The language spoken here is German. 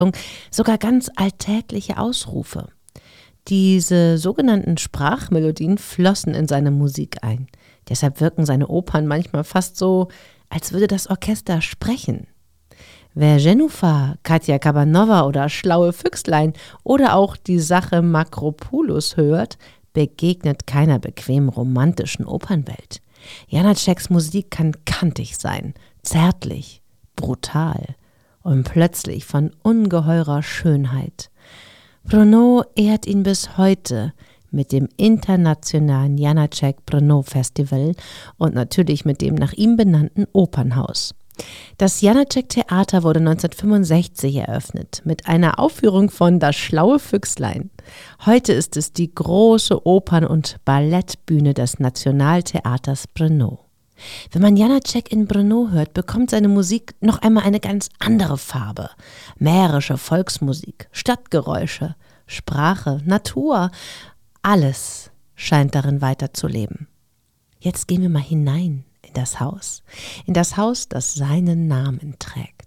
sogar ganz alltägliche Ausrufe. Diese sogenannten Sprachmelodien flossen in seine Musik ein. Deshalb wirken seine Opern manchmal fast so, als würde das Orchester sprechen. Wer Jenůfa, Katja Kabanova oder Schlaue Füchslein oder auch die Sache Makropoulos hört, begegnet keiner bequem romantischen Opernwelt. Janáček's Musik kann kantig sein, zärtlich, brutal und plötzlich von ungeheurer Schönheit. Brno ehrt ihn bis heute mit dem internationalen Janáček Brno Festival und natürlich mit dem nach ihm benannten Opernhaus. Das Janáček Theater wurde 1965 eröffnet mit einer Aufführung von Das Schlaue Füchslein. Heute ist es die große Opern- und Ballettbühne des Nationaltheaters Brno. Wenn man Janáček in Brno hört, bekommt seine Musik noch einmal eine ganz andere Farbe. Mährische Volksmusik, Stadtgeräusche, Sprache, Natur, alles scheint darin weiterzuleben. Jetzt gehen wir mal hinein in das Haus, das seinen Namen trägt.